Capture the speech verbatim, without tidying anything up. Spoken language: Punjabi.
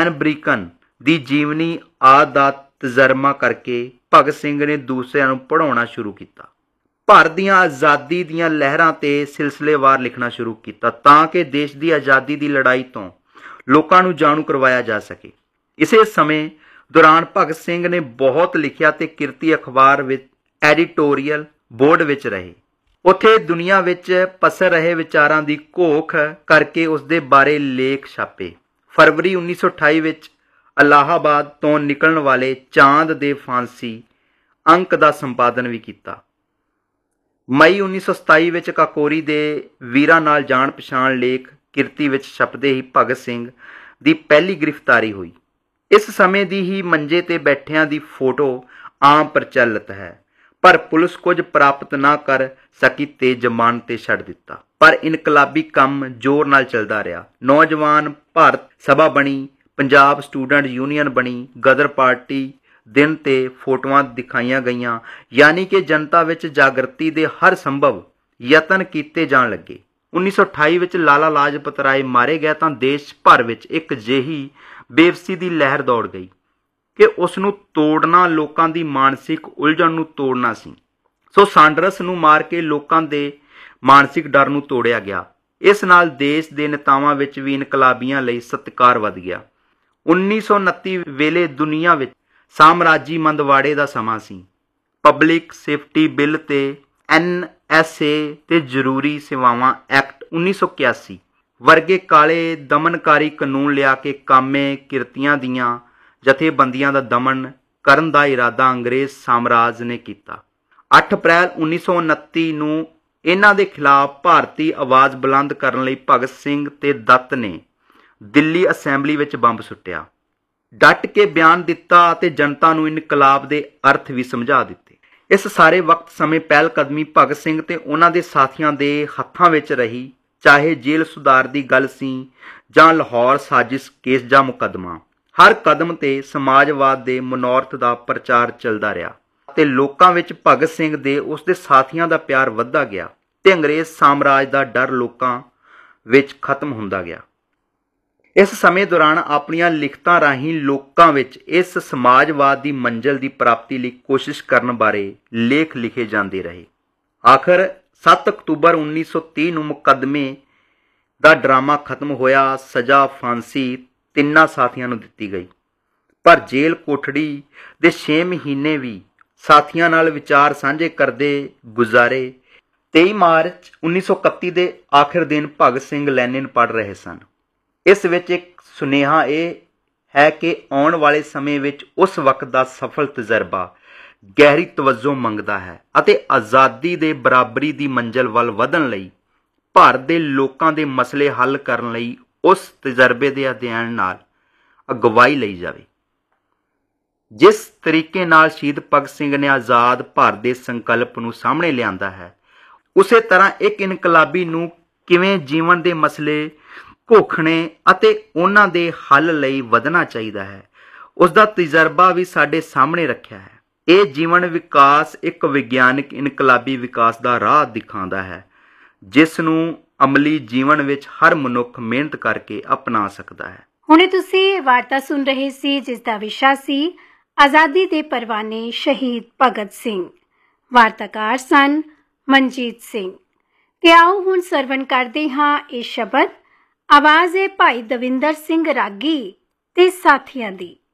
ਐਨ ਬ੍ਰਿਕਨ ਦੀ ਜੀਵਨੀ ਆਦਿ ਦਾ ਤਜਰਬਾ ਕਰਕੇ ਭਗਤ ਸਿੰਘ ਨੇ ਦੂਸਰਿਆਂ ਨੂੰ ਪੜ੍ਹਾਉਣਾ ਸ਼ੁਰੂ ਕੀਤਾ। ਭਾਰਤ ਦੀਆਂ ਆਜ਼ਾਦੀ ਦੀਆਂ ਲਹਿਰਾਂ 'ਤੇ ਸਿਲਸਿਲੇਵਾਰ ਲਿਖਣਾ ਸ਼ੁਰੂ ਕੀਤਾ ਤਾਂ ਕਿ ਦੇਸ਼ ਦੀ ਆਜ਼ਾਦੀ ਦੀ ਲੜਾਈ ਤੋਂ ਲੋਕਾਂ ਨੂੰ ਜਾਣੂ ਕਰਵਾਇਆ ਜਾ ਸਕੇ। ਇਸੇ ਸਮੇਂ ਦੌਰਾਨ ਭਗਤ ਸਿੰਘ ਨੇ ਬਹੁਤ ਲਿਖਿਆ ਤੇ ਕਿਰਤੀ ਅਖਬਾਰ ਵਿੱਚ ਐਡੀਟੋਰੀਅਲ ਬੋਰਡ ਵਿੱਚ ਰਹੇ। ਉੱਥੇ ਦੁਨੀਆ ਵਿੱਚ ਪਸਰ ਰਹੇ ਵਿਚਾਰਾਂ ਦੀ ਘੋਖ ਕਰਕੇ ਉਸ ਦੇ ਬਾਰੇ ਲੇਖ ਛਾਪੇ। ਫਰਵਰੀ ਉੱਨੀ ਸੌ ਅਠਾਈ ਵਿੱਚ ਇਲਾਹਾਬਾਦ ਤੋਂ ਨਿਕਲਣ ਵਾਲੇ ਚਾਂਦ ਦੇ ਫਾਂਸੀ ਅੰਕ ਦਾ ਸੰਪਾਦਨ ਵੀ ਕੀਤਾ। ਮਈ ਉੱਨੀ ਸੌ ਸਤਾਈ ਵਿੱਚ ਕਾਕੋਰੀ ਦੇ ਵੀਰਾਂ ਨਾਲ ਜਾਣ ਪਛਾਣ ਲੇਖ ਕਿਰਤੀ ਵਿੱਚ ਛਪਦੇ ਹੀ ਭਗਤ ਸਿੰਘ ਦੀ ਪਹਿਲੀ ਗ੍ਰਿਫਤਾਰੀ ਹੋਈ। ਇਸ ਸਮੇਂ ਦੀ ਹੀ ਮੰਜੇ 'ਤੇ ਬੈਠਿਆਂ ਦੀ ਫੋਟੋ ਆਮ ਪ੍ਰਚਲਿਤ ਹੈ, ਪਰ ਪੁਲਿਸ ਕੁਝ ਪ੍ਰਾਪਤ ਨਾ ਕਰ ਸਕੀ ਤੇ ਜ਼ਮਾਨਤ 'ਤੇ ਛੱਡ ਦਿੱਤਾ। ਪਰ ਇਨਕਲਾਬੀ ਕੰਮ ਜ਼ੋਰ ਨਾਲ ਚੱਲਦਾ ਰਿਹਾ। ਨੌਜਵਾਨ ਭਾਰਤ ਸਭਾ ਬਣੀ, ਪੰਜਾਬ ਸਟੂਡੈਂਟ ਯੂਨੀਅਨ ਬਣੀ, ਗਦਰ ਪਾਰਟੀ ਦਿਨ 'ਤੇ ਫੋਟੋਆਂ ਦਿਖਾਈਆਂ ਗਈਆਂ, ਯਾਨੀ ਕਿ ਜਨਤਾ ਵਿੱਚ ਜਾਗਰਤੀ ਦੇ ਹਰ ਸੰਭਵ ਯਤਨ ਕੀਤੇ ਜਾਣ ਲੱਗੇ। ਉੱਨੀ ਸੌ ਅਠਾਈ ਵਿੱਚ ਲਾਲਾ ਲਾਜਪਤ ਰਾਏ ਮਾਰੇ ਗਏ ਤਾਂ ਦੇਸ਼ ਭਰ ਵਿੱਚ ਇੱਕ ਜਿਹੀ ਬੇਵਸੀ ਦੀ ਲਹਿਰ ਦੌੜ ਗਈ ਕਿ ਉਸ ਨੂੰ ਤੋੜਨਾ ਲੋਕਾਂ ਦੀ ਮਾਨਸਿਕ ਉਲਝਣ ਨੂੰ ਤੋੜਨਾ ਸੀ। ਸੋ ਸਾਂਡਰਸ ਨੂੰ ਮਾਰ ਕੇ ਲੋਕਾਂ ਦੇ ਮਾਨਸਿਕ ਡਰ ਨੂੰ ਤੋੜਿਆ ਗਿਆ। ਇਸ ਨਾਲ ਦੇਸ਼ ਦੇ ਨੇਤਾਵਾਂ ਵਿੱਚ ਵੀ ਇਨਕਲਾਬੀਆਂ ਲਈ ਸਤਿਕਾਰ ਵੱਧ ਗਿਆ। ਉੱਨੀ ਸੌ ਉਨੱਤੀ ਵੇਲੇ ਦੁਨੀਆ ਵਿੱਚ ਸਾਮਰਾਜੀ ਮੰਦਵਾੜੇ ਦਾ ਸਮਾਂ ਸੀ। ਪਬਲਿਕ ਸੇਫਟੀ ਬਿੱਲ ਤੇ ਐਨ ਐਸ ਏ ਤੇ ਜ਼ਰੂਰੀ ਸੇਵਾਵਾਂ ਐਕਟ ਉੱਨੀ ਸੌ ਇਕਿਆਸੀ ਵਰਗੇ ਕਾਲੇ ਦਮਨਕਾਰੀ ਕਾਨੂੰਨ ਲਿਆ ਕੇ ਕਾਮੇ ਕਿਰਤੀਆਂ ਦੀਆਂ ਜਥੇਬੰਦੀਆਂ ਦਾ ਦਮਨ ਕਰਨ ਦਾ ਇਰਾਦਾ ਅੰਗਰੇਜ਼ ਸਾਮਰਾਜ ਨੇ ਕੀਤਾ। ਅੱਠ ਅਪ੍ਰੈਲ ਉੱਨੀ ਸੌ ਉਨੱਤੀ ਨੂੰ ਇਹਨਾਂ ਦੇ ਖਿਲਾਫ ਭਾਰਤੀ ਆਵਾਜ਼ ਬੁਲੰਦ ਕਰਨ ਲਈ ਭਗਤ ਸਿੰਘ ਤੇ ਦੱਤ ਨੇ ਦਿੱਲੀ ਅਸੈਂਬਲੀ ਵਿੱਚ ਬੰਬ ਸੁੱਟਿਆ, ਡਟ ਕੇ ਬਿਆਨ ਦਿੱਤਾ ਅਤੇ ਜਨਤਾ ਨੂੰ ਇਨਕਲਾਬ ਦੇ ਅਰਥ ਵੀ ਸਮਝਾ ਦਿੱਤੇ। ਇਸ ਸਾਰੇ ਵਕਤ ਸਮੇਂ ਪਹਿਲ ਕਦਮੀ ਭਗਤ ਸਿੰਘ ਤੇ ਉਹਨਾਂ ਦੇ ਸਾਥੀਆਂ ਦੇ ਹੱਥਾਂ ਵਿੱਚ ਰਹੀ, ਚਾਹੇ ਜੇਲ੍ਹ ਸੁਧਾਰ ਦੀ ਗੱਲ ਸੀ ਜਾਂ ਲਾਹੌਰ ਸਾਜ਼ਿਸ਼ ਕੇਸ ਜਾਂ ਮੁਕੱਦਮਾ। ਹਰ ਕਦਮ 'ਤੇ ਸਮਾਜਵਾਦ ਦੇ ਮਨੋਰਥ ਦਾ ਪ੍ਰਚਾਰ ਚੱਲਦਾ ਰਿਹਾ ਤੇ ਲੋਕਾਂ ਵਿੱਚ ਭਗਤ ਸਿੰਘ ਦੇ ਉਸ ਦੇ ਸਾਥੀਆਂ ਦਾ ਪਿਆਰ ਵੱਧਦਾ ਗਿਆ ਤੇ ਅੰਗਰੇਜ਼ ਸਾਮਰਾਜ ਦਾ ਡਰ ਲੋਕਾਂ ਵਿੱਚ ਖਤਮ ਹੁੰਦਾ ਗਿਆ। ਇਸ ਸਮੇਂ ਦੌਰਾਨ ਆਪਣੀਆਂ ਲਿਖਤਾਂ ਰਾਹੀਂ ਲੋਕਾਂ ਵਿੱਚ ਇਸ ਸਮਾਜਵਾਦ ਦੀ ਮੰਜ਼ਿਲ ਦੀ ਪ੍ਰਾਪਤੀ ਲਈ ਕੋਸ਼ਿਸ਼ ਕਰਨ ਬਾਰੇ ਲੇਖ ਲਿਖੇ ਜਾਂਦੇ ਰਹੇ। ਆਖਰ ਸੱਤ ਅਕਤੂਬਰ ਉੱਨੀ ਸੌ ਤੀਹ ਨੂੰ ਮੁਕੱਦਮੇ ਦਾ ਡਰਾਮਾ ਖਤਮ ਹੋਇਆ। ਸਜ਼ਾ ਫਾਂਸੀ ਤਿੰਨਾਂ ਸਾਥੀਆਂ ਨੂੰ ਦਿੱਤੀ ਗਈ, ਪਰ ਜੇਲ੍ਹ ਕੋਠੜੀ ਦੇ ਛੇ ਮਹੀਨੇ ਵੀ ਸਾਥੀਆਂ ਨਾਲ ਵਿਚਾਰ ਸਾਂਝੇ ਕਰਦੇ ਗੁਜ਼ਾਰੇ। ਤੇਈ ਮਾਰਚ ਉੱਨੀ ਸੌ ਇਕੱਤੀ ਦੇ ਆਖਿਰ ਦਿਨ ਭਗਤ ਸਿੰਘ ਲੈਨਿਨ ਪੜ੍ਹ ਰਹੇ ਸਨ। ਇਸ ਵਿੱਚ ਇੱਕ ਸੁਨੇਹਾ ਇਹ ਹੈ ਕਿ ਆਉਣ ਵਾਲੇ ਸਮੇਂ ਵਿੱਚ ਉਸ ਵਕਤ ਦਾ ਸਫਲ ਤਜਰਬਾ ਗਹਿਰੀ ਤਵੱਜੋ ਮੰਗਦਾ ਹੈ ਅਤੇ ਆਜ਼ਾਦੀ ਦੇ ਬਰਾਬਰੀ ਦੀ ਮੰਜ਼ਿਲ ਵੱਲ ਵਧਣ ਲਈ ਭਾਰਤ ਦੇ ਲੋਕਾਂ ਦੇ ਮਸਲੇ ਹੱਲ ਕਰਨ ਲਈ ਉਸ ਤਜਰਬੇ ਦੇ ਅਧਿਐਨ ਨਾਲ ਅਗਵਾਈ ਲਈ ਜਾਵੇ। ਜਿਸ ਤਰੀਕੇ ਨਾਲ ਸ਼ਹੀਦ ਭਗਤ ਸਿੰਘ ਨੇ ਆਜ਼ਾਦ ਭਾਰਤ ਦੇ ਸੰਕਲਪ ਨੂੰ ਸਾਹਮਣੇ ਲਿਆਂਦਾ ਹੈ, ਉਸੇ ਤਰ੍ਹਾਂ ਇੱਕ ਇਨਕਲਾਬੀ ਨੂੰ ਕਿਵੇਂ ਜੀਵਨ ਦੇ ਮਸਲੇ ਘੋਖਣੇ ਅਤੇ ਉਹਨਾਂ ਦੇ ਹੱਲ ਲਈ ਵਧਣਾ ਚਾਹੀਦਾ ਹੈ, ਉਸ ਦਾ ਤਜਰਬਾ ਵੀ ਸਾਡੇ ਸਾਹਮਣੇ ਰੱਖਿਆ ਹੈ। ਇਹ ਜੀਵਨ ਵਿਕਾਸ ਇੱਕ ਵਿਗਿਆਨਕ ਇਨਕਲਾਬੀ ਵਿਕਾਸ ਦਾ ਰਾਹ ਦਿਖਾਉਂਦਾ ਹੈ, ਜਿਸ ਨੂੰ ਅਮਲੀ ਜੀਵਨ ਵਿੱਚ ਹਰ ਮਨੁੱਖ ਮਿਹਨਤ ਕਰਕੇ ਅਪਣਾ ਸਕਦਾ ਹੈ। ਹੁਣੇ ਤੁਸੀਂ ਵਾਰਤਾ ਸੁਣ ਰਹੇ ਸੀ ਜਿਸ ਦਾ ਵਿਸ਼ਾ ਸੀ ਆਜ਼ਾਦੀ ਦੇ ਪਰਵਾਨੇ ਸ਼ਹੀਦ ਭਗਤ ਸਿੰਘ। ਵਾਰਤਾਕਾਰ ਸਨ ਮਨਜੀਤ ਸਿੰਘ। ਤੇ ਆਓ ਹੁਣ ਸਰਵਣ ਕਰਦੇ ਹਾਂ ਇਹ ਸ਼ਬਦ। ਆਵਾਜ਼ ਹੈ ਭਾਈ ਦਵਿੰਦਰ ਸਿੰਘ ਰਾਗੀ ਤੇ ਸਾਥੀਆਂ ਦੀ।